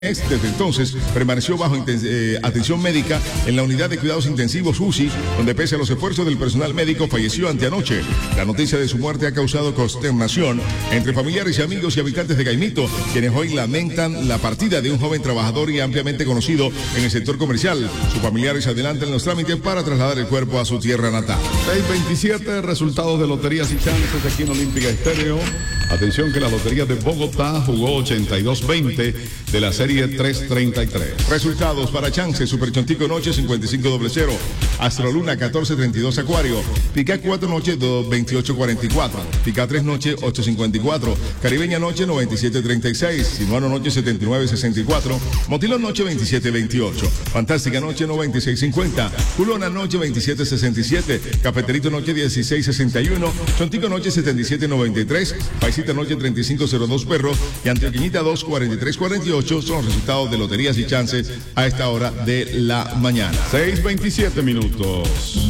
Desde entonces permaneció bajo atención médica en la unidad de cuidados intensivos UCI, donde pese a los esfuerzos del personal médico falleció anteanoche. La noticia de su muerte ha causado consternación entre familiares y amigos y habitantes de Caimito, quienes hoy lamentan la partida de un joven trabajador y ampliamente conocido en el sector comercial. Sus familiares adelantan los trámites para trasladar el cuerpo a su tierra natal. 6:27, resultados de loterías y chances aquí en Olímpica Estéreo. Atención que la Lotería de Bogotá jugó 82-20 de la serie 333. Resultados para Chance: Superchontico Noche 5500, Astroluna 1432 Acuario, Pica 4 Noche 2844, Pica 3 Noche 854, Caribeña Noche 9736, Sinuano Noche 7964, Motilón Noche 2728, Fantástica Noche 9650, Culona Noche 2767, Cafeterito Noche 1661, Chontico Noche 7793, Paisita Noche 3502 Perros y Antioqueñita 24348 son los resultados de loterías y chances a esta hora de la mañana. 6:27 minutos.